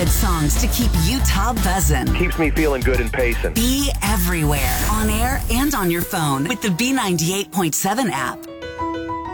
good songs to keep Utah buzzing. Keeps me feeling good and pacing. Be everywhere, on air and on your phone with the B98.7 app.